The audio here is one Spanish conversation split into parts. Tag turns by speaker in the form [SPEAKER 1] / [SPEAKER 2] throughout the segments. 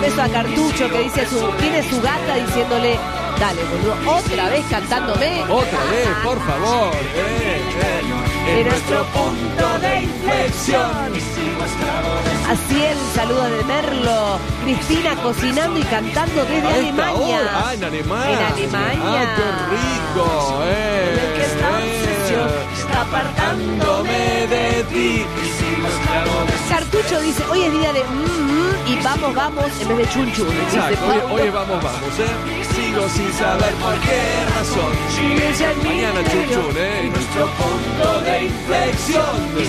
[SPEAKER 1] beso a Cartucho que dice tiene su gata diciéndole, dale, boludo, otra vez cantándome.
[SPEAKER 2] Otra vez, por favor.
[SPEAKER 1] En nuestro punto de inflexión. Así el saludo de Merlo. Cristina cocinando y cantando desde Alemania.
[SPEAKER 2] En Alemania.
[SPEAKER 1] En Alemania.
[SPEAKER 2] Qué rico.
[SPEAKER 1] Que esta obsesión está apartándome de ti. Cartucho dice, hoy es día de y vamos en vez de chun chun.
[SPEAKER 2] Exacto, hoy vamos, sigo sin saber por qué razón. Mañana chun chun,
[SPEAKER 1] nuestro punto de inflexión.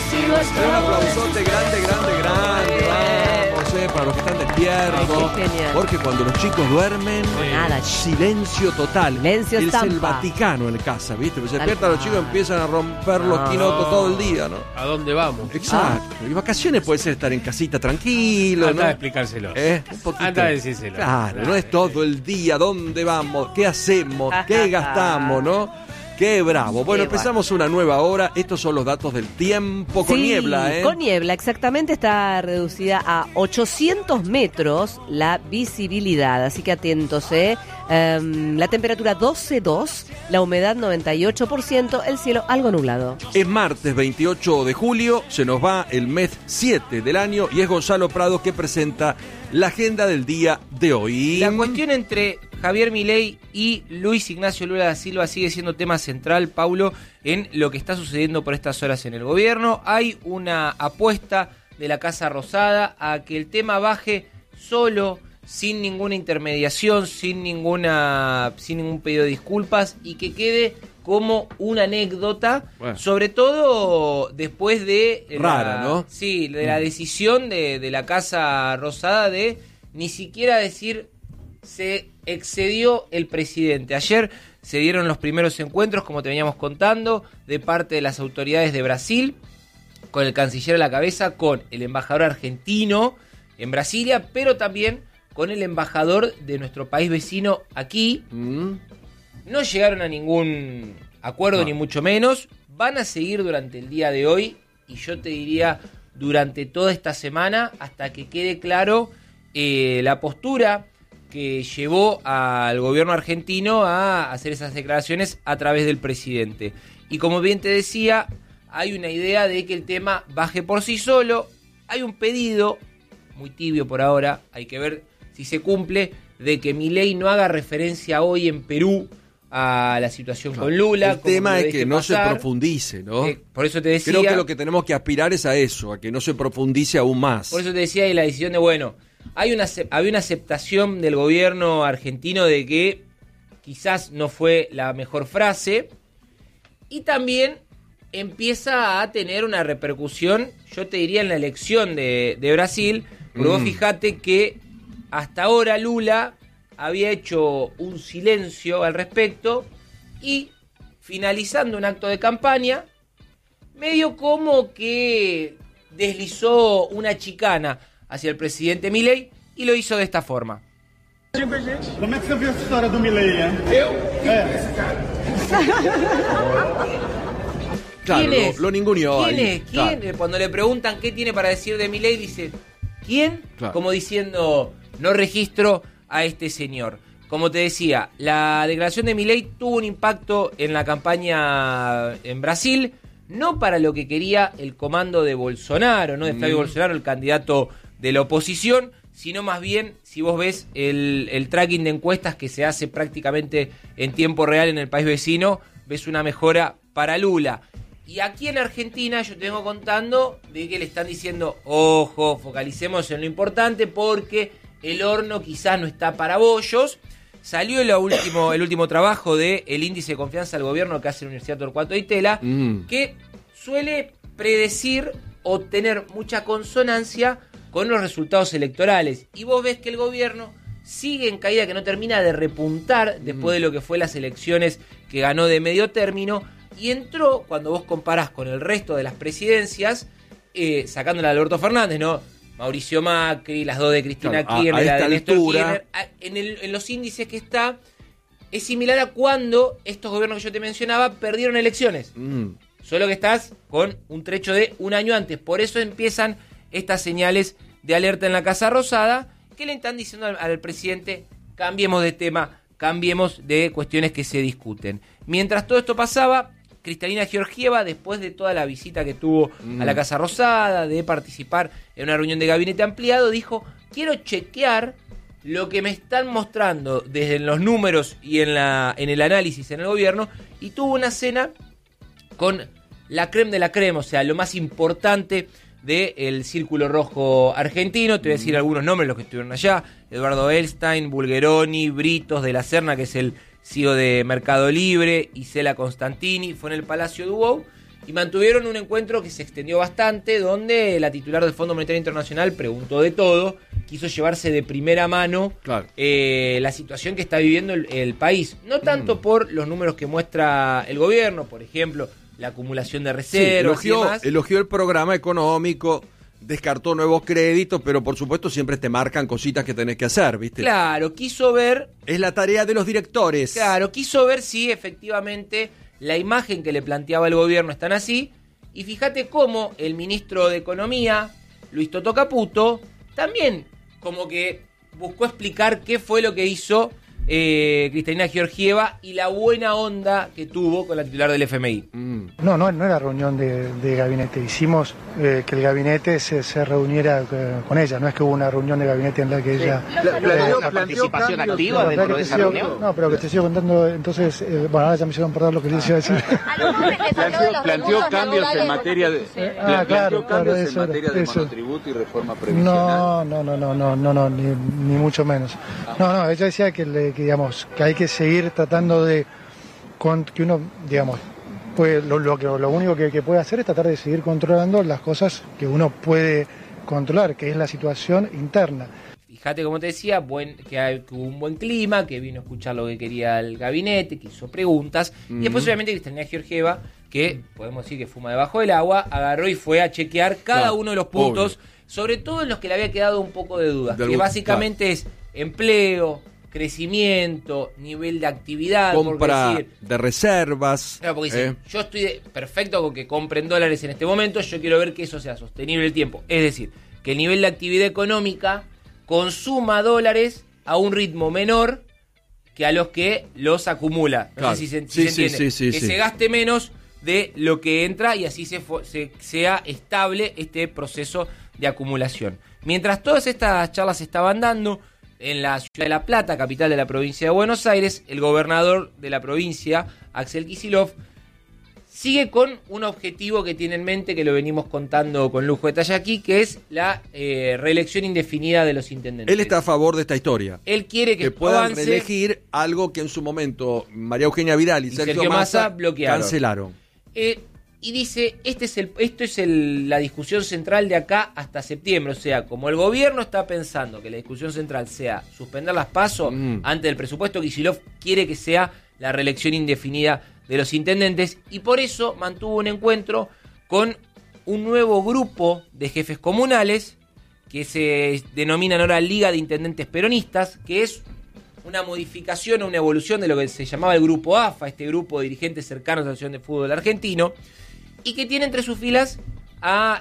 [SPEAKER 2] Un aplausote grande, vamos, para los que están despiertos.
[SPEAKER 1] Ay, qué
[SPEAKER 2] porque cuando los chicos duermen,
[SPEAKER 1] nada,
[SPEAKER 2] silencio total.
[SPEAKER 1] Silencio
[SPEAKER 2] es
[SPEAKER 1] estampa.
[SPEAKER 2] el Vaticano en casa, ¿viste? Se despiertan los chicos y empiezan a romper los quinotos todo el día, ¿no?
[SPEAKER 3] ¿A dónde vamos?
[SPEAKER 2] Exacto. Y vacaciones puede ser estar en casita tranquilo,
[SPEAKER 3] Anda
[SPEAKER 2] ¿no?
[SPEAKER 3] a explicárselo.
[SPEAKER 2] Un poquito.
[SPEAKER 3] Anda a decírselo.
[SPEAKER 2] Claro, no es todo el día, ¿dónde vamos? ¿Qué hacemos? ¿Qué gastamos, no? ¡Qué bravo! Bueno, empezamos una nueva hora. Estos son los datos del tiempo con niebla, ¿eh?
[SPEAKER 1] Con niebla, exactamente. Está reducida a 800 metros la visibilidad. Así que atentos, ¿eh? La temperatura 12,2, la humedad 98%, el cielo algo nublado.
[SPEAKER 2] Es martes 28 de julio, se nos va el mes 7 del año y es Gonzalo Prado que presenta la agenda del día de hoy.
[SPEAKER 4] La cuestión entre Javier Milei y Luis Ignacio Lula da Silva sigue siendo tema central, Paulo, en lo que está sucediendo por estas horas en el gobierno. Hay una apuesta de la Casa Rosada a que el tema baje solo, sin ninguna intermediación, sin ningún pedido de disculpas y que quede como una anécdota, sobre todo después de
[SPEAKER 2] rara, ¿no?
[SPEAKER 4] Sí, de la decisión de la Casa Rosada de ni siquiera decir se excedió el presidente. Ayer se dieron los primeros encuentros, como te veníamos contando, de parte de las autoridades de Brasil, con el canciller a la cabeza, con el embajador argentino en Brasilia, pero también con el embajador de nuestro país vecino aquí. No llegaron a ningún acuerdo, ni mucho menos. Van a seguir durante el día de hoy y yo te diría durante toda esta semana hasta que quede claro la postura que llevó al gobierno argentino a hacer esas declaraciones a través del presidente. Y como bien te decía, hay una idea de que el tema baje por sí solo. Hay un pedido, muy tibio por ahora, hay que ver si se cumple, de que Milei no haga referencia hoy en Perú a la situación con Lula.
[SPEAKER 2] El tema es que no se profundice, ¿no?
[SPEAKER 4] Por eso te decía...
[SPEAKER 2] Creo que lo que tenemos que aspirar es a eso, a que no se profundice aún más.
[SPEAKER 4] Por eso te decía, y la decisión de, había una aceptación del gobierno argentino de que quizás no fue la mejor frase, y también empieza a tener una repercusión, yo te diría, en la elección de Brasil, porque vos fijate que hasta ahora Lula había hecho un silencio al respecto y finalizando un acto de campaña, medio como que deslizó una chicana hacia el presidente Milei y lo hizo de esta forma.
[SPEAKER 5] Como é que você viu essa história do Milei,
[SPEAKER 2] Claro,
[SPEAKER 4] ¿Quién es?
[SPEAKER 2] lo ninguneó
[SPEAKER 4] ¿Quién
[SPEAKER 2] ahí.
[SPEAKER 4] es? ¿Quién?
[SPEAKER 2] Claro.
[SPEAKER 4] Cuando le preguntan qué tiene para decir de Milei, dice, ¿quién?
[SPEAKER 2] Claro.
[SPEAKER 4] Como diciendo, no registro a este señor. Como te decía, la declaración de Milei tuvo un impacto en la campaña en Brasil, no para lo que quería el comando de Bolsonaro, no de Flavio Bolsonaro, el candidato de la oposición, sino más bien, si vos ves el tracking de encuestas que se hace prácticamente en tiempo real en el país vecino, ves una mejora para Lula. Y aquí en Argentina yo te vengo contando de que le están diciendo, ojo, focalicemos en lo importante porque el horno quizás no está para bollos. Salió el último trabajo de el índice de confianza del gobierno que hace la Universidad Torcuato Di Tella, que suele predecir o tener mucha consonancia con los resultados electorales. Y vos ves que el gobierno sigue en caída, que no termina de repuntar después de lo que fue las elecciones que ganó de medio término. Y entró, cuando vos comparás con el resto de las presidencias, sacándola de Alberto Fernández, ¿no? Mauricio Macri, las dos de Cristina Kirchner, la de Néstor Kirchner, en los índices que está, es similar a cuando estos gobiernos que yo te mencionaba perdieron elecciones. Solo que estás con un trecho de un año antes. Por eso empiezan estas señales de alerta en la Casa Rosada ¿qué le están diciendo al presidente? Cambiemos de tema, cambiemos de cuestiones que se discuten. Mientras todo esto pasaba, Kristalina Georgieva, después de toda la visita que tuvo a la Casa Rosada, de participar en una reunión de gabinete ampliado, dijo, quiero chequear lo que me están mostrando desde los números y en el análisis en el gobierno, y tuvo una cena con la creme de la creme, o sea, lo más importante del Círculo Rojo argentino. Te voy a decir algunos nombres, los que estuvieron allá: Eduardo Elstein, Bulgeroni, Britos de la Serna, que es el CEO de Mercado Libre, Isela Constantini. Fue en el Palacio Duoc y mantuvieron un encuentro que se extendió bastante, donde la titular del Fondo Monetario Internacional preguntó de todo, quiso llevarse de primera mano la situación que está viviendo el país. No tanto por los números que muestra el gobierno, por ejemplo, la acumulación de reservas y demás.
[SPEAKER 2] Elogió el programa económico, descartó nuevos créditos, pero por supuesto siempre te marcan cositas que tenés que hacer, ¿viste?
[SPEAKER 4] Claro, quiso ver...
[SPEAKER 2] Es la tarea de los directores.
[SPEAKER 4] Claro, quiso ver si efectivamente la imagen que le planteaba el gobierno están así. Y fíjate cómo el ministro de Economía, Luis Toto Caputo, también como que buscó explicar qué fue lo que hizo Kristalina Georgieva y la buena onda que tuvo con la titular del FMI.
[SPEAKER 3] No era reunión de gabinete. Hicimos que el gabinete se reuniera con ella. No es que hubo una reunión de gabinete en la que ella...
[SPEAKER 6] ¿Una participación activa dentro de esa reunión?
[SPEAKER 3] No, pero que te sigo contando, entonces... bueno, ahora ya me hicieron perder lo que les iba a decir.
[SPEAKER 6] Planteó cambios en materia de...
[SPEAKER 3] Claro,
[SPEAKER 6] en materia de monotributo y reforma previsional.
[SPEAKER 3] No, ni mucho menos. No, ella decía que digamos, que hay que seguir tratando de que uno, digamos, pues lo único que puede hacer es tratar de seguir controlando las cosas que uno puede controlar, que es la situación interna.
[SPEAKER 4] Fíjate, como te decía, que hubo un buen clima, que vino a escuchar lo que quería el gabinete, que hizo preguntas, y después obviamente Kristalina Georgieva, que podemos decir que fuma debajo del agua, agarró y fue a chequear cada uno de los puntos, sobre todo en los que le había quedado un poco de dudas, que básicamente es empleo, crecimiento, nivel de actividad,
[SPEAKER 2] compra de reservas.
[SPEAKER 4] Claro, porque dice, yo estoy perfecto con que compren dólares en este momento, yo quiero ver que eso sea sostenible el tiempo. Es decir, que el nivel de actividad económica consuma dólares a un ritmo menor que a los que los acumula. No sé si se entiende. Que se gaste menos de lo que entra y así sea estable este proceso de acumulación. Mientras todas estas charlas se estaban dando, en la ciudad de La Plata, capital de la provincia de Buenos Aires, el gobernador de la provincia, Axel Kicillof, sigue con un objetivo que tiene en mente, que lo venimos contando con lujo de detalle aquí, que es la reelección indefinida de los intendentes.
[SPEAKER 2] Él está a favor de esta historia.
[SPEAKER 4] Él quiere que
[SPEAKER 2] puedan reelegir algo que en su momento María Eugenia Vidal y Sergio Massa
[SPEAKER 4] bloquearon.
[SPEAKER 2] Cancelaron.
[SPEAKER 4] Y dice, esto es la discusión central de acá hasta septiembre. O sea, como el gobierno está pensando que la discusión central sea suspender las PASO antes del presupuesto, Kicillof quiere que sea la reelección indefinida de los intendentes, y por eso mantuvo un encuentro con un nuevo grupo de jefes comunales que se denominan ahora Liga de Intendentes Peronistas, que es una modificación o una evolución de lo que se llamaba el Grupo AFA, este grupo de dirigentes cercanos a la Asociación de Fútbol Argentino, y que tiene entre sus filas a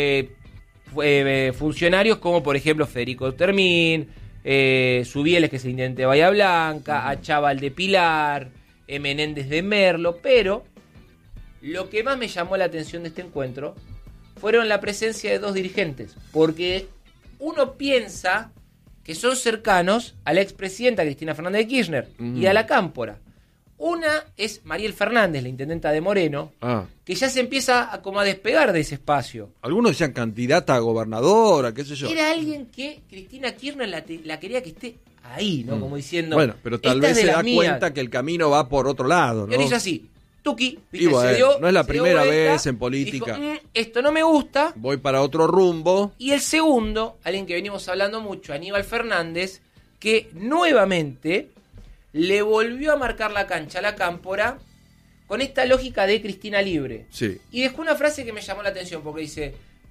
[SPEAKER 4] funcionarios como por ejemplo Federico Termín, Subieles, que es el intendente de Bahía Blanca, a Chaval de Pilar, Menéndez de Merlo. Pero lo que más me llamó la atención de este encuentro fueron la presencia de dos dirigentes, porque uno piensa que son cercanos a la expresidenta Cristina Fernández de Kirchner y a la Cámpora. Una es Mariel Fernández, la intendenta de Moreno, que ya se empieza a despegar de ese espacio.
[SPEAKER 2] Algunos decían candidata a gobernadora, qué sé yo.
[SPEAKER 4] Era alguien que Cristina Kirchner la quería que esté ahí, ¿no? Como diciendo...
[SPEAKER 2] Bueno, pero tal vez se da cuenta que el camino va por otro lado, ¿no?
[SPEAKER 4] Y dice así, Tuki,
[SPEAKER 2] y bueno, no es la primera vez en política.
[SPEAKER 4] Dijo, esto no me gusta.
[SPEAKER 2] Voy para otro rumbo.
[SPEAKER 4] Y el segundo, alguien que venimos hablando mucho, Aníbal Fernández, que nuevamente le volvió a marcar la cancha a la Cámpora con esta lógica de Cristina libre.
[SPEAKER 2] Sí.
[SPEAKER 4] Y dejó una frase que me llamó la atención, porque dice,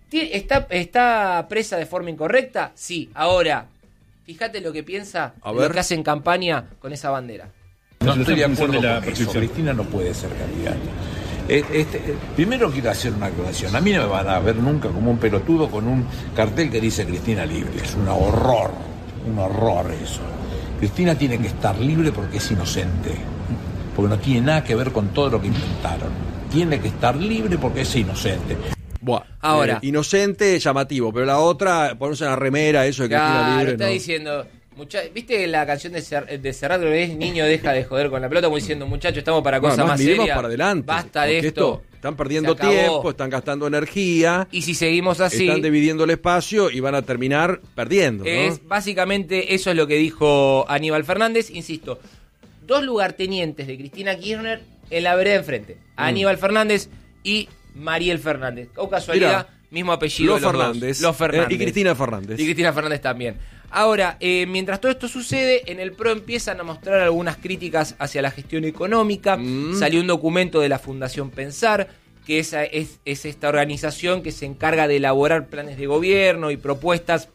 [SPEAKER 4] ¿está presa de forma incorrecta? Sí. Ahora, fíjate lo que piensa, lo que hace en campaña con esa bandera.
[SPEAKER 7] No estoy de acuerdo con eso. Cristina no puede ser candidata. Primero quiero hacer una aclaración. A mí no me van a ver nunca como un pelotudo con un cartel que dice Cristina libre. Es un horror. un horror eso. Cristina tiene que estar libre porque es inocente, porque no tiene nada que ver con todo lo que inventaron. Tiene que estar libre porque es inocente.
[SPEAKER 2] Buah,
[SPEAKER 4] ahora,
[SPEAKER 2] inocente, llamativo, pero la otra, ponerse en la remera, eso de que Cristina libre.
[SPEAKER 4] Está diciendo, ¿viste la canción de Serrat que es niño deja de joder con la pelota? Como diciendo, muchachos, estamos para cosas más serias.
[SPEAKER 2] Para adelante.
[SPEAKER 4] Basta de esto.
[SPEAKER 2] Están perdiendo tiempo, están gastando energía.
[SPEAKER 4] Y si seguimos así,
[SPEAKER 2] están dividiendo el espacio y van a terminar perdiendo, ¿no?
[SPEAKER 4] Básicamente eso es lo que dijo Aníbal Fernández. Insisto, 2 lugartenientes de Cristina Kirchner en la vereda enfrente. Aníbal Fernández y Mariel Fernández. O casualidad, mismo apellido.
[SPEAKER 2] Los Fernández. Y Cristina Fernández.
[SPEAKER 4] Y Cristina Fernández también. Ahora, mientras todo esto sucede, en el PRO empiezan a mostrar algunas críticas hacia la gestión económica. Salió un documento de la Fundación Pensar, que es esta organización que se encarga de elaborar planes de gobierno y propuestas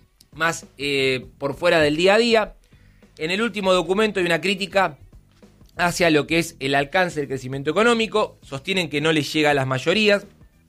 [SPEAKER 4] más por fuera del día a día. En el último documento hay una crítica hacia lo que es el alcance del crecimiento económico. Sostienen que no les llega a las mayorías.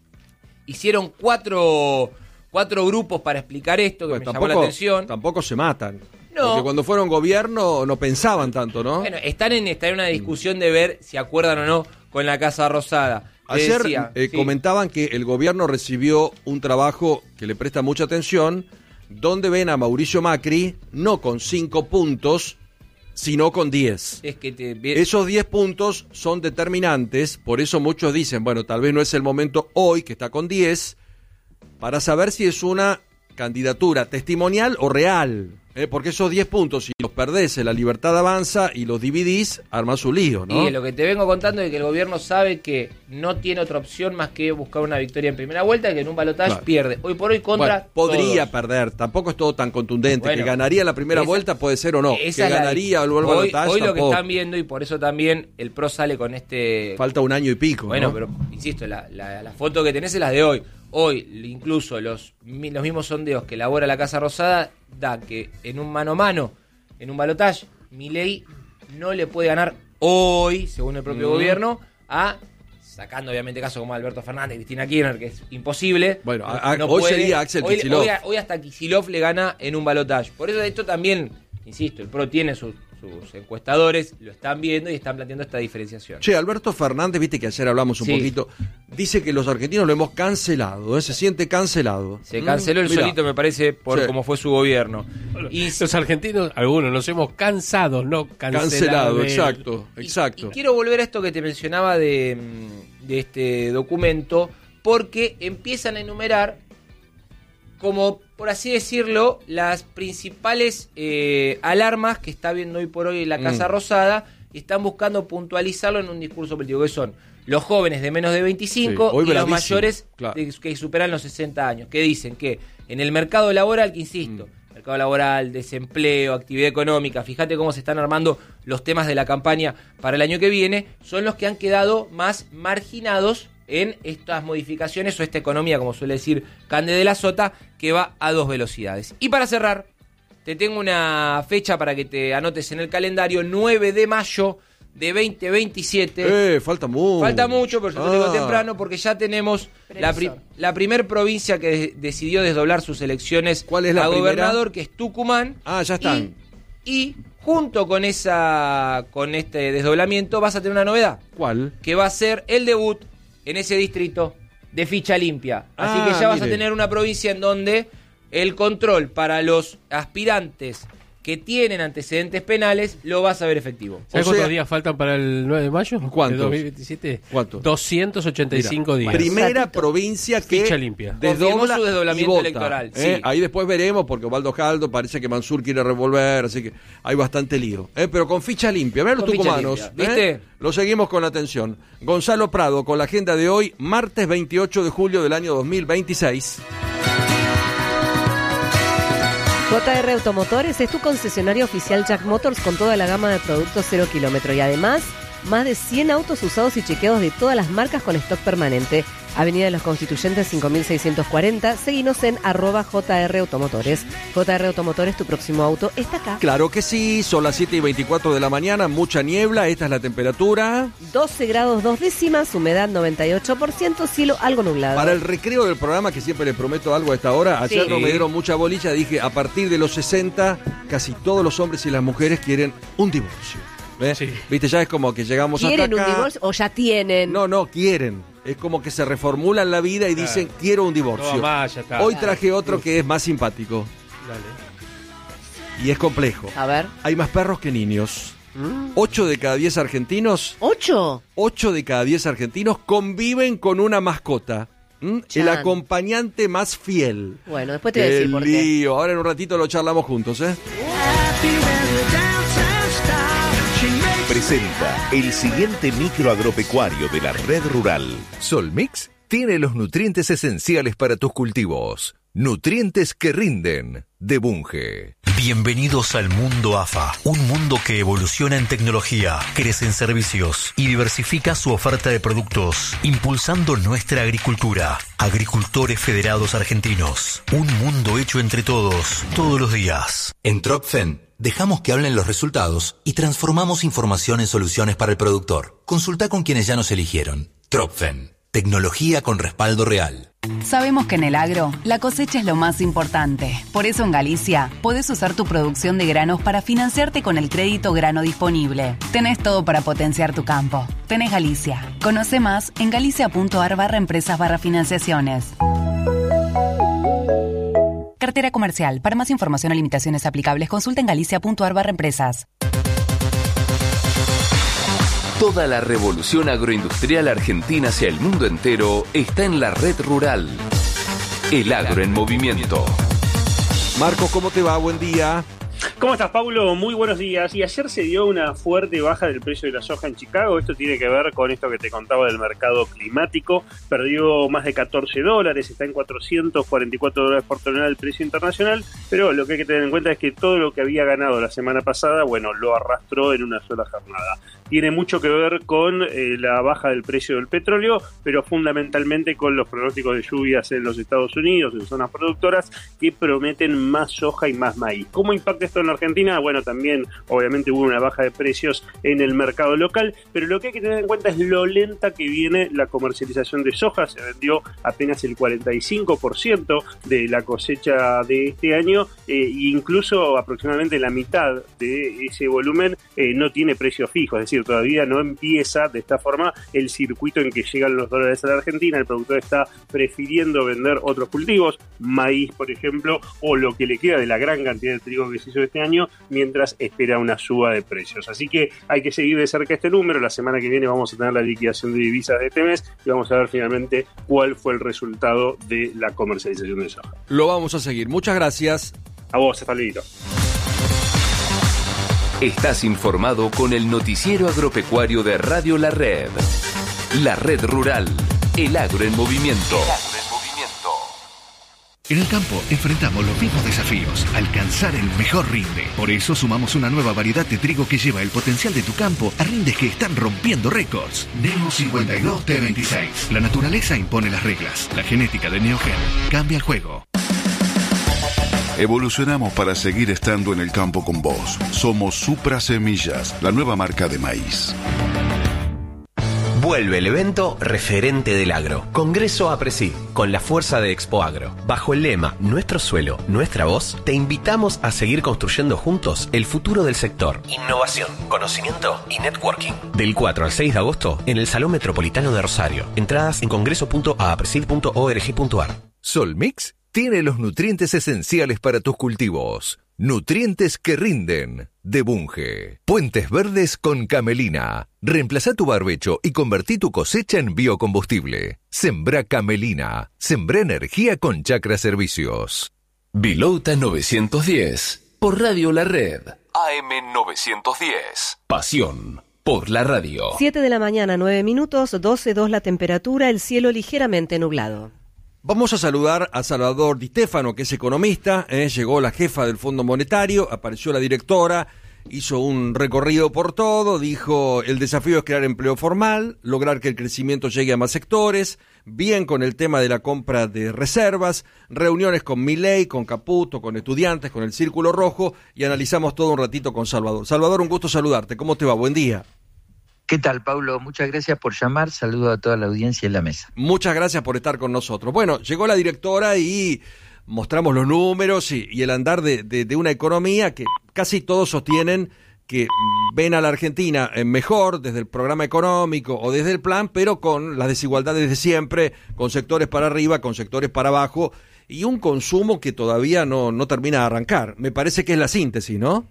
[SPEAKER 4] Hicieron cuatro grupos para explicar esto, que me llamó la atención.
[SPEAKER 2] Tampoco se matan.
[SPEAKER 4] No.
[SPEAKER 2] Porque cuando fueron gobierno no pensaban tanto, ¿no?
[SPEAKER 4] Bueno, están en una discusión de ver si acuerdan o no con la Casa Rosada.
[SPEAKER 2] Ayer comentaban que el gobierno recibió un trabajo que le presta mucha atención, donde ven a Mauricio Macri no con 5 puntos, sino con 10. Esos 10 puntos son determinantes, por eso muchos dicen, bueno, tal vez no es el momento hoy, que está con 10, para saber si es una candidatura testimonial o real. Porque esos 10 puntos, si los perdés, la libertad avanza y los dividís, armás un lío, ¿no?
[SPEAKER 4] Y lo que te vengo contando es que el gobierno sabe que no tiene otra opción más que buscar una victoria en primera vuelta, que en un balotaje pierde. Hoy por hoy contra
[SPEAKER 2] podría
[SPEAKER 4] todos.
[SPEAKER 2] Perder, tampoco es todo tan contundente. Que ganaría la primera vuelta puede ser o no. Que ganaría el balotaje
[SPEAKER 4] hoy
[SPEAKER 2] tampoco.
[SPEAKER 4] Lo que están viendo, y por eso también el PRO sale con
[SPEAKER 2] Falta un año y pico,
[SPEAKER 4] bueno,
[SPEAKER 2] ¿no?
[SPEAKER 4] pero insisto, la foto que tenés es la de hoy. Hoy, incluso los mismos sondeos que elabora la Casa Rosada, da que en un mano a mano, en un balotaje, Milei no le puede ganar hoy, según el propio gobierno, sacando obviamente casos como Alberto Fernández, Cristina Kirchner, que es imposible.
[SPEAKER 2] Bueno, hoy sería Axel Kicillof.
[SPEAKER 4] Hoy hasta Kicillof le gana en un balotaje. Por eso esto también, insisto, el PRO tiene sus encuestadores, lo están viendo y están planteando esta diferenciación.
[SPEAKER 2] Che, Alberto Fernández, viste que ayer hablamos un poquito, dice que los argentinos lo hemos cancelado, se siente cancelado.
[SPEAKER 4] Se canceló el solito, me parece, por cómo fue su gobierno.
[SPEAKER 8] Bueno, y los argentinos, algunos nos hemos cansado, no cancelado.
[SPEAKER 2] Exacto.
[SPEAKER 4] Y quiero volver a esto que te mencionaba de este documento, porque empiezan a enumerar, como por así decirlo, las principales alarmas que está viendo hoy por hoy la Casa Rosada, y están buscando puntualizarlo en un discurso político, que son los jóvenes de menos de 25 y los mayores que superan los 60 años, que dicen que en el mercado laboral, que insisto, mercado laboral, desempleo, actividad económica, fíjate cómo se están armando los temas de la campaña para el año que viene, son los que han quedado más marginados en estas modificaciones o esta economía, como suele decir Cande de la Sota, que va a 2 velocidades. Y para cerrar, te tengo una fecha para que te anotes en el calendario, 9 de mayo de 2027.
[SPEAKER 2] Falta mucho.
[SPEAKER 4] Falta mucho, pero yo te digo temprano, porque ya tenemos la primer provincia que decidió desdoblar sus elecciones.
[SPEAKER 2] ¿Cuál es la primera?
[SPEAKER 4] Gobernador, que es Tucumán.
[SPEAKER 2] Ya están.
[SPEAKER 4] Y junto con este desdoblamiento vas a tener una novedad.
[SPEAKER 2] ¿Cuál?
[SPEAKER 4] Que va a ser el debut en ese distrito de ficha limpia. Así que ya vas a tener una provincia en donde el control para los aspirantes que tienen antecedentes penales lo vas a ver efectivo.
[SPEAKER 8] ¿Sabes cuántos días faltan para el 9 de mayo?
[SPEAKER 2] ¿Cuántos?
[SPEAKER 8] ¿De 2027?
[SPEAKER 2] ¿Cuántos?
[SPEAKER 8] 285 días.
[SPEAKER 2] Primera provincia que
[SPEAKER 8] ficha limpia.
[SPEAKER 2] Desdobla
[SPEAKER 4] su desdoblamiento
[SPEAKER 2] y vota,
[SPEAKER 4] electoral.
[SPEAKER 2] Ahí después veremos, porque Osvaldo Caldo parece que Mansur quiere revolver, así que hay bastante lío. Pero con ficha limpia. Mirá los tucumanos.
[SPEAKER 4] ¿Viste?
[SPEAKER 2] Lo seguimos con atención. Gonzalo Prado con la agenda de hoy, martes 28 de julio del año 2026.
[SPEAKER 1] JR Automotores es tu concesionario oficial Jack Motors con toda la gama de productos 0 kilómetro y además más de 100 autos usados y chequeados de todas las marcas con stock permanente. Avenida de los Constituyentes 5640. Seguinos en @JR Automotores. JR Automotores, tu próximo auto está acá.
[SPEAKER 2] Claro que sí, son las 7:24 de la mañana, mucha niebla, esta es la temperatura.
[SPEAKER 1] 12 grados 2 décimas, humedad 98%, cielo algo nublado.
[SPEAKER 2] Para el recreo del programa, que siempre les prometo algo a esta hora, ayer no me dieron mucha bolilla, dije a partir de los 60, casi todos los hombres y las mujeres quieren un divorcio. Sí. Viste, ya es como que llegamos hasta acá.
[SPEAKER 1] ¿Quieren un divorcio o ya tienen?
[SPEAKER 2] No, quieren. Es como que se reformulan la vida y dicen, quiero un divorcio.
[SPEAKER 8] No, más, ya está.
[SPEAKER 2] Hoy traje otro que es más simpático.
[SPEAKER 8] Dale.
[SPEAKER 2] Y es complejo.
[SPEAKER 1] A ver.
[SPEAKER 2] Hay más perros que niños. 8 de cada 10 argentinos.
[SPEAKER 1] ¿8?
[SPEAKER 2] 8 de cada 10 argentinos conviven con una mascota. El acompañante más fiel.
[SPEAKER 1] Bueno, después te voy a decir por qué.
[SPEAKER 2] Lío. Ahora en un ratito lo charlamos juntos,
[SPEAKER 9] Presenta el siguiente micro agropecuario de la Red Rural. Solmix tiene los nutrientes esenciales para tus cultivos. Nutrientes que rinden, de Bunge.
[SPEAKER 10] Bienvenidos al mundo AFA, un mundo que evoluciona en tecnología, crece en servicios y diversifica su oferta de productos, impulsando nuestra agricultura. Agricultores Federados Argentinos, un mundo hecho entre todos, todos los días.
[SPEAKER 11] En Tropfen dejamos que hablen los resultados y transformamos información en soluciones para el productor. Consulta con quienes ya nos eligieron. Tropfen, tecnología con respaldo real.
[SPEAKER 12] Sabemos que en el agro, la cosecha es lo más importante. Por eso en Galicia, podés usar tu producción de granos para financiarte con el crédito grano disponible. Tenés todo para potenciar tu campo. Tenés Galicia. Conoce más en galicia.ar/empresas/financiaciones. Cartera comercial. Para más información o limitaciones aplicables, consulta en galicia.ar/empresas.
[SPEAKER 13] Toda la revolución agroindustrial argentina hacia el mundo entero está en la Red Rural. El agro en movimiento.
[SPEAKER 2] Marcos, ¿cómo te va? Buen día.
[SPEAKER 14] ¿Cómo estás, Paulo? Muy buenos días. Y ayer se dio una fuerte baja del precio de la soja en Chicago. Esto tiene que ver con esto que te contaba del mercado climático. Perdió más de $14, está en $444 por tonelada el precio internacional. Pero lo que hay que tener en cuenta es que todo lo que había ganado la semana pasada, lo arrastró en una sola jornada. Tiene mucho que ver con la baja del precio del petróleo, pero fundamentalmente con los pronósticos de lluvias en los Estados Unidos, en zonas productoras, que prometen más soja y más maíz. ¿Cómo impacta esto en Argentina? Bueno, también obviamente hubo una baja de precios en el mercado local, pero lo que hay que tener en cuenta es lo lenta que viene la comercialización de soja. Se vendió apenas el 45% de la cosecha de este año, e incluso aproximadamente la mitad de ese volumen no tiene precio fijo, es decir, todavía no empieza de esta forma el circuito en que llegan los dólares a la Argentina. El productor está prefiriendo vender otros cultivos, maíz por ejemplo, o lo que le queda de la gran cantidad de trigo que se hizo este año, mientras espera una suba de precios. Así que hay que seguir de cerca este número. La semana que viene vamos a tener la liquidación de divisas de este mes y vamos a ver finalmente cuál fue el resultado de la comercialización de soja.
[SPEAKER 2] Lo vamos a seguir. Muchas gracias.
[SPEAKER 14] A vos, Estefalito.
[SPEAKER 13] Estás informado con el noticiero agropecuario de Radio La Red. La Red Rural. El agro en movimiento.
[SPEAKER 15] En el campo enfrentamos los mismos desafíos, alcanzar el mejor rinde. Por eso sumamos una nueva variedad de trigo que lleva el potencial de tu campo a rindes que están rompiendo récords. Neo 52 T26. La naturaleza impone las reglas. La genética de Neogen cambia el juego.
[SPEAKER 16] Evolucionamos para seguir estando en el campo con vos. Somos Supra Semillas, la nueva marca de maíz.
[SPEAKER 17] Vuelve el evento referente del agro. Congreso APRESID, con la fuerza de Expo Agro. Bajo el lema Nuestro suelo, nuestra voz, te invitamos a seguir construyendo juntos el futuro del sector. Innovación, conocimiento y networking. Del 4 al 6 de agosto en el Salón Metropolitano de Rosario. Entradas en congreso.aapresid.org.ar.
[SPEAKER 9] Solmix tiene los nutrientes esenciales para tus cultivos. Nutrientes que rinden, de Bunge. Puentes verdes con camelina. Reemplazá tu barbecho y convertí tu cosecha en biocombustible. Sembrá camelina. Sembrá energía con Chacra Servicios.
[SPEAKER 13] Villouta 910. Por Radio La Red. AM 910. Pasión por la radio.
[SPEAKER 1] 7 de la mañana, 9 minutos, 12:02 la temperatura, el cielo ligeramente nublado.
[SPEAKER 2] Vamos a saludar a Salvador Di Stefano, que es economista. Llegó la jefa del Fondo Monetario, apareció la directora. hizo un recorrido por todo, dijo el desafío es crear empleo formal, lograr que el crecimiento llegue a más sectores, bien con el tema de la compra de reservas, reuniones con Milei, con Caputo, con estudiantes, con el Círculo Rojo, y analizamos todo un ratito con Salvador. Salvador, un gusto saludarte, ¿cómo te va? Buen día.
[SPEAKER 18] ¿Qué tal, Pablo? Muchas gracias por llamar, saludo a toda la audiencia en la mesa.
[SPEAKER 2] Muchas gracias por estar con nosotros. Bueno, llegó la directora y mostramos los números y el andar de una economía que casi todos sostienen que ven a la Argentina mejor desde el programa económico o desde el plan, pero con las desigualdades de siempre, con sectores para arriba, con sectores para abajo, y un consumo que todavía no termina de arrancar. Me parece que es la síntesis, ¿no?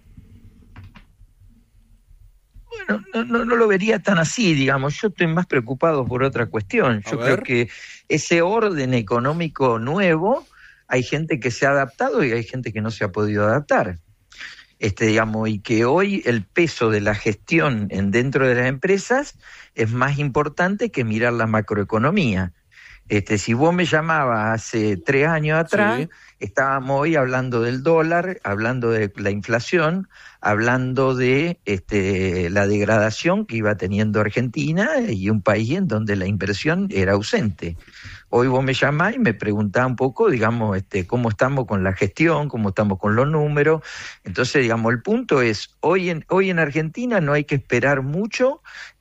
[SPEAKER 18] Bueno, no lo vería tan así, digamos. Yo estoy más preocupado por otra cuestión. Yo creo que ese orden económico nuevo, hay gente que se ha adaptado y hay gente que no se ha podido adaptar. Digamos, y que hoy el peso de la gestión dentro de las empresas es más importante que mirar la macroeconomía. Si vos me llamabas hace 3 años atrás, sí, estábamos hoy hablando del dólar, hablando de la inflación, hablando de la degradación que iba teniendo Argentina y un país en donde la inversión era ausente. Hoy vos me llamás y me preguntás un poco, digamos, cómo estamos con la gestión, cómo estamos con los números. Entonces, digamos, el punto es, hoy en Argentina no hay que esperar mucho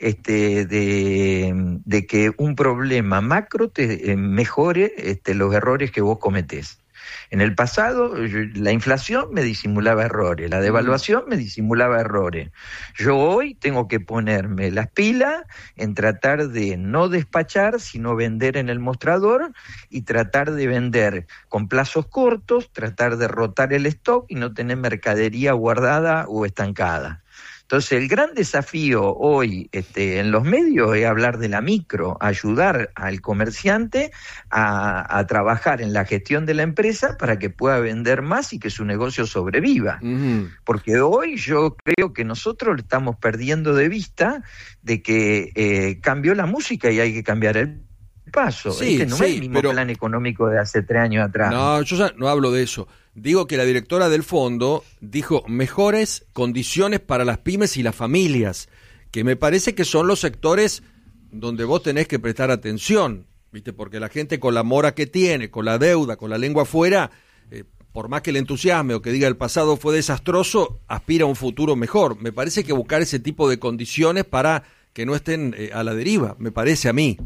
[SPEAKER 18] de que un problema macro te mejore los errores que vos cometés. En el pasado, la inflación me disimulaba errores, la devaluación me disimulaba errores. Yo hoy tengo que ponerme las pilas en tratar de no despachar, sino vender en el mostrador y tratar de vender con plazos cortos, tratar de rotar el stock y no tener mercadería guardada o estancada. Entonces, el gran desafío hoy en los medios es hablar de la micro, ayudar al comerciante a trabajar en la gestión de la empresa para que pueda vender más y que su negocio sobreviva. Porque hoy yo creo que nosotros estamos perdiendo de vista de que cambió la música y hay que cambiar el paso.
[SPEAKER 2] Sí,
[SPEAKER 18] no es el mismo plan económico de hace 3 años atrás.
[SPEAKER 2] No, yo ya no hablo de eso. Digo que la directora del fondo dijo mejores condiciones para las pymes y las familias, que me parece que son los sectores donde vos tenés que prestar atención, ¿viste? Porque la gente con la mora que tiene, con la deuda, con la lengua afuera, por más que le entusiasme o que diga el pasado fue desastroso, aspira a un futuro mejor. Me parece que buscar ese tipo de condiciones para que no estén a la deriva, me parece a mí.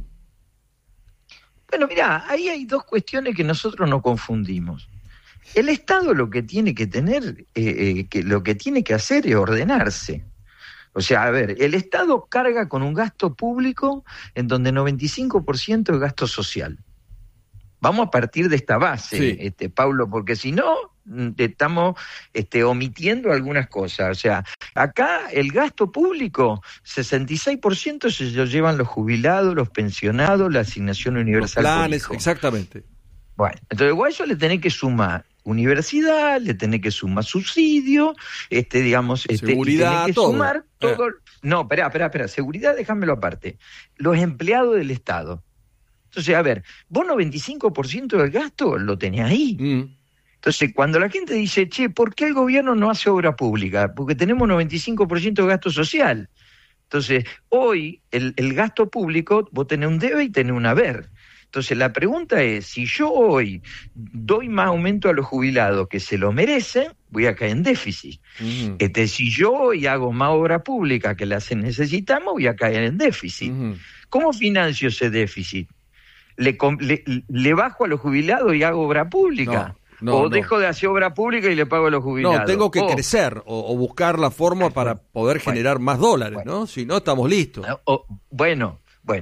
[SPEAKER 18] Bueno, mirá, ahí hay 2 cuestiones que nosotros no confundimos. El Estado lo que tiene que tener, lo que tiene que hacer es ordenarse. O sea, a ver, el Estado carga con un gasto público en donde 95% es gasto social. Vamos a partir de esta base, sí, Pablo, porque si no, estamos omitiendo algunas cosas. O sea, acá el gasto público, 66% se lo llevan los jubilados, los pensionados, la asignación universal.
[SPEAKER 2] Los planes, exactamente.
[SPEAKER 18] Bueno, entonces igual eso le tenés que sumar universidad, le tenés que sumar subsidio,
[SPEAKER 2] seguridad,
[SPEAKER 18] tenés que
[SPEAKER 2] todo.
[SPEAKER 18] Sumar todo. No, espera, seguridad déjamelo aparte. Los empleados del Estado. Entonces, a ver, vos 95% del gasto lo tenés ahí. Entonces, cuando la gente dice, che, ¿por qué el gobierno no hace obra pública? Porque tenemos 95% de gasto social. Entonces, hoy el gasto público, vos tenés un debe y tenés un haber. Entonces, la pregunta es, si yo hoy doy más aumento a los jubilados que se lo merecen, voy a caer en déficit. Si yo hoy hago más obra pública que la necesitamos, voy a caer en déficit. ¿Cómo financio ese déficit? ¿Le bajo a los jubilados y hago obra pública? No, dejo de hacer obra pública y le pago a los jubilados.
[SPEAKER 2] No, tengo que crecer o buscar la forma para poder generar más dólares, ¿no? Si no, estamos listos.
[SPEAKER 18] Bueno,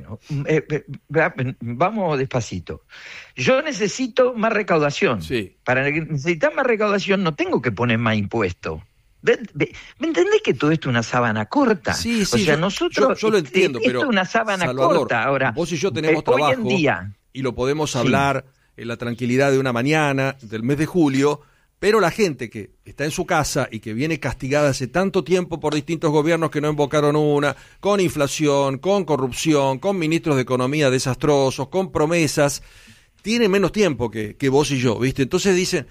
[SPEAKER 18] vamos despacito. Yo necesito más recaudación.
[SPEAKER 2] Sí.
[SPEAKER 18] Para necesitar más recaudación no tengo que poner más impuestos. ¿Me entendés que todo esto es una sábana corta?
[SPEAKER 2] Sí,
[SPEAKER 18] o sea, nosotros
[SPEAKER 2] yo lo entiendo, pero
[SPEAKER 18] esto es una sábana
[SPEAKER 2] Salvador,
[SPEAKER 18] corta. Ahora,
[SPEAKER 2] vos y yo tenemos trabajo
[SPEAKER 18] hoy en día,
[SPEAKER 2] y lo podemos hablar en la tranquilidad de una mañana del mes de julio, pero la gente que está en su casa y que viene castigada hace tanto tiempo por distintos gobiernos que no invocaron una, con inflación, con corrupción, con ministros de economía desastrosos, con promesas, tiene menos tiempo que vos y yo, ¿viste? Entonces dicen,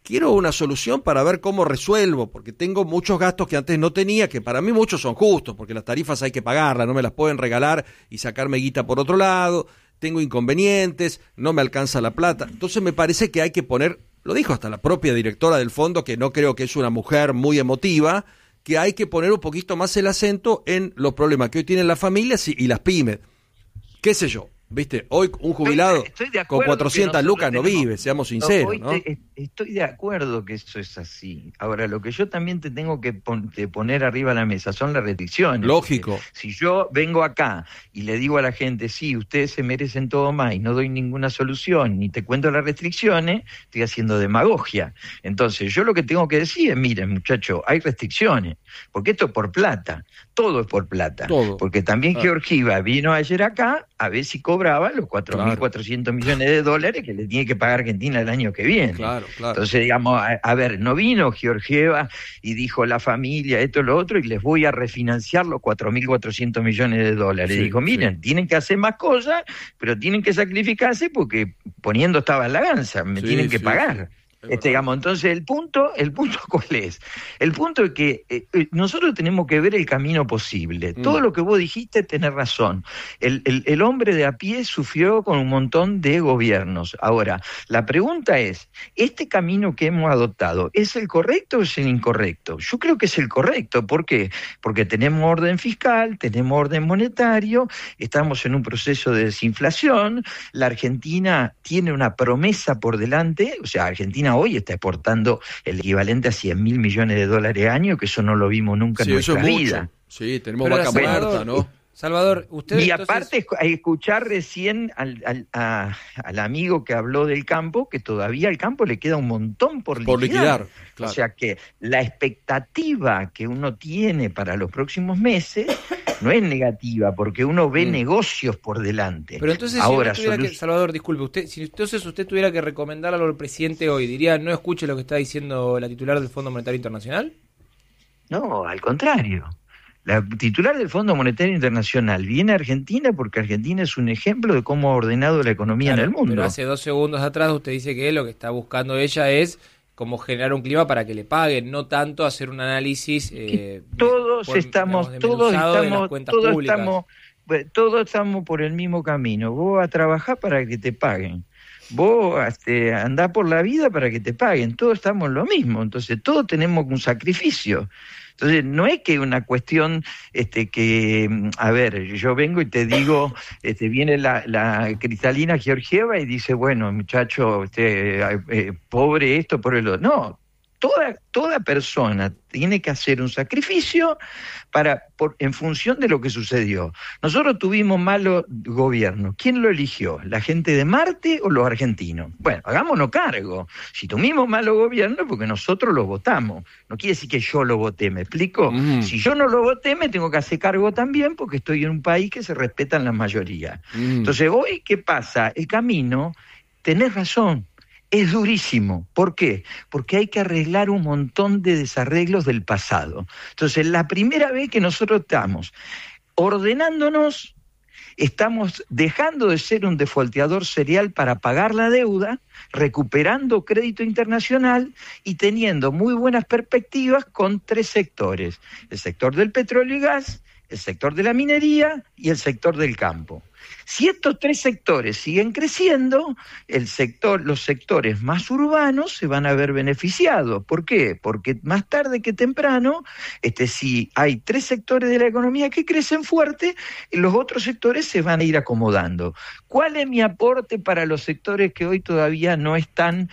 [SPEAKER 2] quiero una solución para ver cómo resuelvo, porque tengo muchos gastos que antes no tenía, que para mí muchos son justos, porque las tarifas hay que pagarlas, no me las pueden regalar y sacarme guita por otro lado, tengo inconvenientes, no me alcanza la plata. Entonces me parece que hay que poner, lo dijo hasta la propia directora del fondo, que no creo que es una mujer muy emotiva, que hay que poner un poquito más el acento en los problemas que hoy tienen las familias y las pymes. ¿Qué sé yo? ¿Viste? Hoy un jubilado con 400 lucas no vive, seamos sinceros, ¿no?
[SPEAKER 18] Estoy de acuerdo que eso es así. Ahora, lo que yo también te tengo que poner arriba de la mesa son las restricciones.
[SPEAKER 2] Lógico.
[SPEAKER 18] Si yo vengo acá y le digo a la gente, sí, ustedes se merecen todo más y no doy ninguna solución, ni te cuento las restricciones, estoy haciendo demagogia. Entonces, yo lo que tengo que decir es, miren, muchachos, hay restricciones, porque esto es por plata, todo es por plata. Todo. Porque también Georgieva vino ayer acá a ver si cobraba los 4.400 millones de dólares que le tiene que pagar Argentina el año que viene.
[SPEAKER 2] Claro.
[SPEAKER 18] Entonces, digamos, a ver, no vino Georgieva y dijo la familia, esto, lo otro, y les voy a refinanciar los 4.400 millones de dólares. Dijo, miren, tienen que hacer más cosas, pero tienen que sacrificarse porque poniendo estaba en la ganza, me tienen que pagar. Digamos, entonces el punto ¿cuál es? El punto es que nosotros tenemos que ver el camino posible. Todo lo que vos dijiste tenés razón. El hombre de a pie sufrió con un montón de gobiernos. Ahora, la pregunta es, ¿este camino que hemos adoptado es el correcto o es el incorrecto? Yo creo que es el correcto. ¿Por qué? Porque tenemos orden fiscal, tenemos orden monetario, estamos en un proceso de desinflación, la Argentina tiene una promesa por delante, o sea, Argentina hoy está exportando el equivalente a 100.000 millones de dólares año, que eso no lo vimos nunca en nuestra vida.
[SPEAKER 2] Sí, tenemos vaca muerta, ¿no?
[SPEAKER 4] Salvador, usted...
[SPEAKER 18] Y aparte, escuchar recién al amigo que habló del campo, que todavía al campo le queda un montón por liquidar. Claro. O sea que la expectativa que uno tiene para los próximos meses no es negativa, porque uno ve negocios por delante.
[SPEAKER 4] Pero entonces,
[SPEAKER 18] ahora,
[SPEAKER 4] Salvador, disculpe, si entonces usted tuviera que recomendarle al presidente hoy, diría, no escuche lo que está diciendo la titular del Fondo Monetario Internacional.
[SPEAKER 18] No, al contrario. La titular del Fondo Monetario Internacional viene a Argentina porque Argentina es un ejemplo de cómo ha ordenado la economía en el mundo.
[SPEAKER 4] Pero hace 2 segundos atrás usted dice que lo que está buscando ella es como generar un clima para que le paguen, no tanto hacer un análisis
[SPEAKER 18] todos estamos por el mismo camino. Vos a trabajar para que te paguen. Vos andá por la vida para que te paguen. Todos estamos en lo mismo. Entonces todos tenemos un sacrificio. Entonces, no es que una cuestión a ver, yo vengo y te digo, viene la Cristalina Georgieva y dice, bueno, muchacho, pobre esto, pobre lo otro. No, toda persona tiene que hacer un sacrificio en función de lo que sucedió. Nosotros tuvimos malo gobierno. ¿Quién lo eligió? ¿La gente de Marte o los argentinos? Bueno, hagámonos cargo. Si tuvimos malo gobierno, porque nosotros lo votamos. No quiere decir que yo lo voté, ¿me explico? Si yo no lo voté, me tengo que hacer cargo también, porque estoy en un país que se respetan la mayoría. Entonces, hoy, ¿qué pasa? El camino, tenés razón, es durísimo. ¿Por qué? Porque hay que arreglar un montón de desarreglos del pasado. Entonces, la primera vez que nosotros estamos ordenándonos, estamos dejando de ser un defaulteador serial para pagar la deuda, recuperando crédito internacional y teniendo muy buenas perspectivas con 3 sectores: el sector del petróleo y gas, el sector de la minería y el sector del campo. Si estos 3 sectores siguen creciendo, los sectores más urbanos se van a ver beneficiados. ¿Por qué? Porque más tarde que temprano, si hay 3 sectores de la economía que crecen fuerte, los otros sectores se van a ir acomodando. ¿Cuál es mi aporte para los sectores que hoy todavía no están,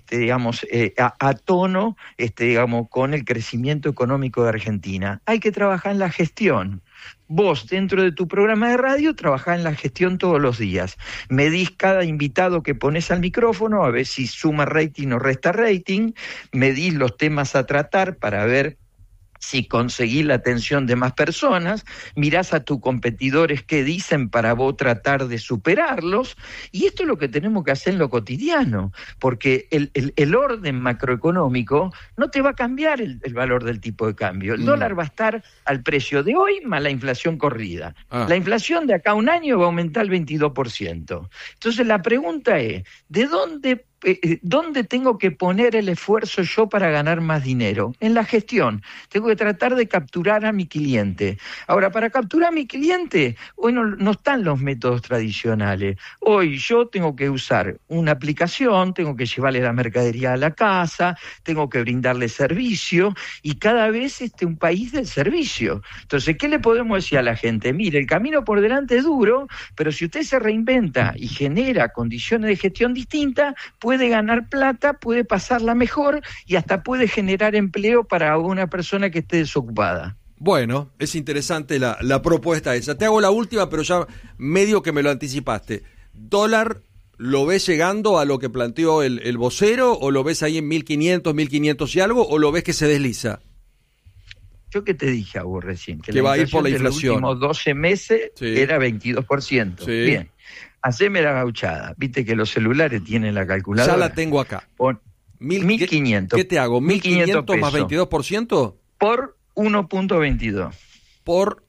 [SPEAKER 18] a tono, con el crecimiento económico de Argentina? Hay que trabajar en la gestión. Vos, dentro de tu programa de radio, trabajás en la gestión todos los días. Medís cada invitado que pones al micrófono, a ver si suma rating o resta rating. Medís los temas a tratar para ver si conseguís la atención de más personas, mirás a tus competidores qué dicen para vos tratar de superarlos, y esto es lo que tenemos que hacer en lo cotidiano, porque el orden macroeconómico no te va a cambiar el valor del tipo de cambio. El dólar va a estar al precio de hoy más la inflación corrida. La inflación de acá a un año va a aumentar el 22%. Entonces la pregunta es, ¿de dónde ¿dónde tengo que poner el esfuerzo yo para ganar más dinero? En la gestión. Tengo que tratar de capturar a mi cliente. Ahora, para capturar a mi cliente, hoy no están los métodos tradicionales. Hoy yo tengo que usar una aplicación, tengo que llevarle la mercadería a la casa, tengo que brindarle servicio, y cada vez un país del servicio. Entonces, ¿qué le podemos decir a la gente? Mire, el camino por delante es duro, pero si usted se reinventa y genera condiciones de gestión distintas, puede ganar plata, puede pasarla mejor y hasta puede generar empleo para una persona que esté desocupada.
[SPEAKER 2] Bueno, es interesante la propuesta esa. Te hago la última, pero ya medio que me lo anticipaste. ¿Dólar lo ves llegando a lo que planteó el vocero, o lo ves ahí en 1.500 y algo, o lo ves que se desliza?
[SPEAKER 18] Yo que te dije a vos recién,
[SPEAKER 2] que va a ir por la inflación.
[SPEAKER 18] En los últimos 12 meses era 22%.
[SPEAKER 2] Sí.
[SPEAKER 18] Bien, haceme la gauchada. Viste que los celulares tienen la calculadora.
[SPEAKER 2] Ya la tengo acá.
[SPEAKER 18] 1.500.
[SPEAKER 2] ¿Qué te hago? ¿1.500 más 22%?
[SPEAKER 18] Por 1.22.
[SPEAKER 2] Por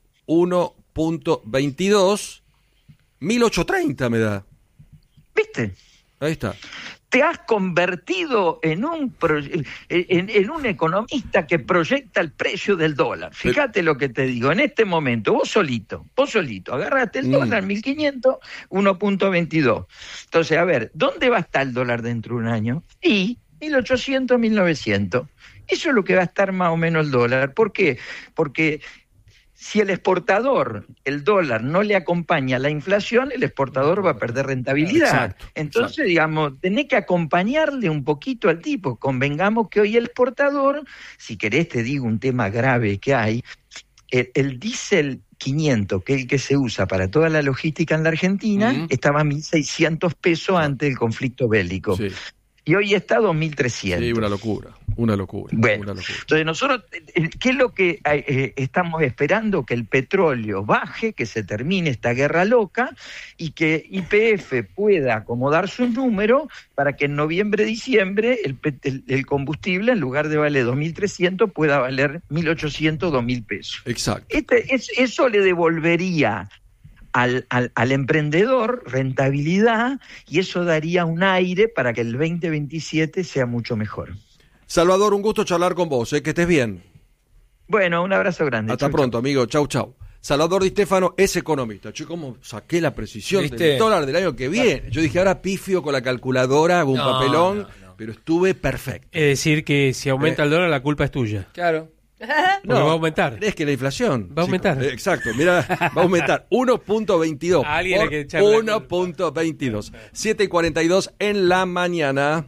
[SPEAKER 2] 1.22, 1.830 me da.
[SPEAKER 18] ¿Viste?
[SPEAKER 2] Ahí está.
[SPEAKER 18] Te has convertido en un economista que proyecta el precio del dólar. Fíjate lo que te digo. En este momento, vos solito, agarraste el dólar, 1.500, 1.22. Entonces, a ver, ¿dónde va a estar el dólar dentro de un año? Y 1.800, 1.900. Eso es lo que va a estar más o menos el dólar. ¿Por qué? Porque si el exportador, el dólar, no le acompaña a la inflación, el exportador va a perder rentabilidad. Entonces, digamos, tenés que acompañarle un poquito al tipo. Convengamos que hoy el exportador, si querés te digo un tema grave que hay, el diésel 500, que es el que se usa para toda la logística en la Argentina, estaba a 1.600 pesos antes del conflicto bélico. Sí. Y hoy está a 2.300.
[SPEAKER 2] Sí, una locura.
[SPEAKER 18] Bueno, entonces nosotros, ¿qué es lo que estamos esperando? Que el petróleo baje, que se termine esta guerra loca y que YPF pueda acomodar sus números para que en noviembre, diciembre el combustible, en lugar de valer 2.300, pueda valer 1.800, 2.000 pesos.
[SPEAKER 2] Exacto.
[SPEAKER 18] Eso le devolvería al emprendedor rentabilidad, y eso daría un aire para que el 2027 sea mucho mejor.
[SPEAKER 2] Salvador, un gusto charlar con vos, que estés bien.
[SPEAKER 18] Bueno, un abrazo grande.
[SPEAKER 2] Hasta pronto, amigo. Chau. Salvador Di Stefano es economista. Yo como saqué la precisión del dólar del año que viene. Yo dije, ahora pifio con la calculadora, hago un papelón, pero estuve perfecto.
[SPEAKER 8] Es decir, que si aumenta el dólar, la culpa es tuya.
[SPEAKER 4] Claro.
[SPEAKER 8] No, va a aumentar.
[SPEAKER 2] Es que la inflación
[SPEAKER 8] va a aumentar.
[SPEAKER 2] Exacto, mira, va a aumentar 1.22
[SPEAKER 8] por
[SPEAKER 2] 1.22. 7:42 en la mañana.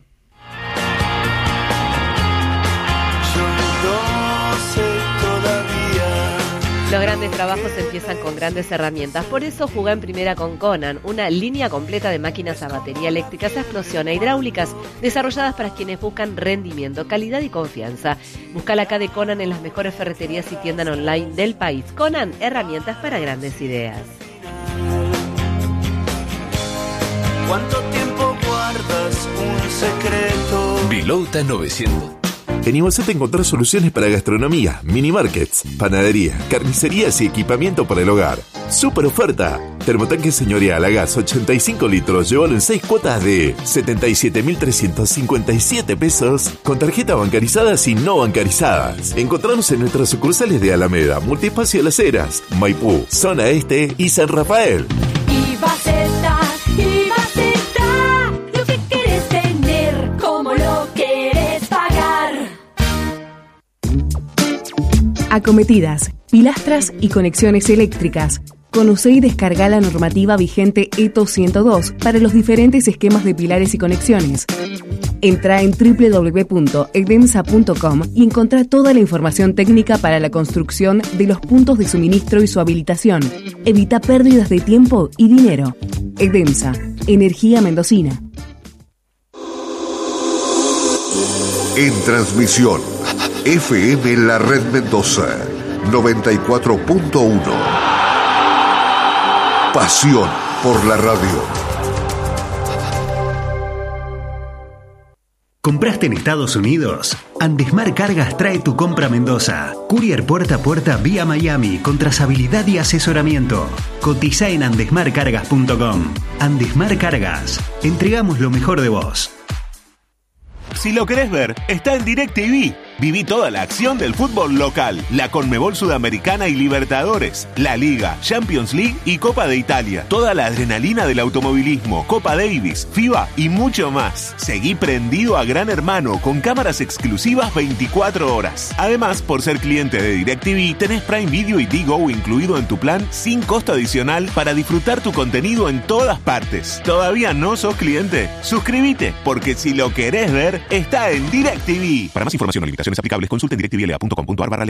[SPEAKER 1] Los grandes trabajos empiezan con grandes herramientas. Por eso juega en primera con Conan, una línea completa de máquinas a batería eléctricas, a explosión e hidráulicas, desarrolladas para quienes buscan rendimiento, calidad y confianza. Busca la K de Conan en las mejores ferreterías y tiendas online del país. Conan, herramientas para grandes ideas.
[SPEAKER 19] ¿Cuánto tiempo guardas un secreto?
[SPEAKER 13] Villouta 900.
[SPEAKER 20] En Iguazú encontrás soluciones para gastronomía, mini markets, panadería, carnicerías y equipamiento para el hogar. ¡Super oferta! Termotanque señorial a gas 85 litros, llévalo en 6 cuotas de 77.357 pesos con tarjeta bancarizadas y no bancarizadas. Encontranos en nuestras sucursales de Alameda, Multiespacio Las Heras, Maipú, Zona Este y San Rafael.
[SPEAKER 21] Ibaceta, lo que querés tener, como lo querés pagar.
[SPEAKER 22] Acometidas, pilastras y conexiones eléctricas. Conoce y descarga la normativa vigente ETO 102 para los diferentes esquemas de pilares y conexiones. Entra en www.edemsa.com y encontrá toda la información técnica para la construcción de los puntos de suministro y su habilitación. Evita pérdidas de tiempo y dinero. Edemsa, energía mendocina.
[SPEAKER 9] En transmisión, FM La Red Mendoza, 94.1. Pasión por la radio.
[SPEAKER 23] ¿Compraste en Estados Unidos? Andesmar Cargas trae tu compra a Mendoza. Courier puerta a puerta vía Miami con trazabilidad y asesoramiento. Cotiza en andesmarcargas.com. Andesmar Cargas. Entregamos lo mejor de vos.
[SPEAKER 3] Si lo querés ver, está en DirecTV. Viví toda la acción del fútbol local, la Conmebol Sudamericana y Libertadores, la Liga, Champions League y Copa de Italia. Toda la adrenalina del automovilismo, Copa Davis, FIBA y mucho más. Seguí prendido a Gran Hermano con cámaras exclusivas 24 horas. Además, por ser cliente de DirecTV, tenés Prime Video y Digo incluido en tu plan sin costo adicional para disfrutar tu contenido en todas partes. ¿Todavía no sos cliente? Suscríbete, porque si lo querés ver, está en DirecTV. Para más información o limitaciones aplicables, consulte en directvla.com.ar/ley.